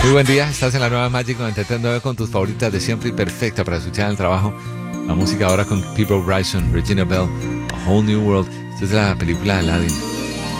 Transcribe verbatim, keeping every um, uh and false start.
Muy buen día, estás en la nueva Magic noventa y tres punto nueve con tus favoritas de siempre y perfecta para escuchar en el trabajo. La música ahora con People Bryson, Regina Bell, A Whole New World. Esta es la película de Aladdin.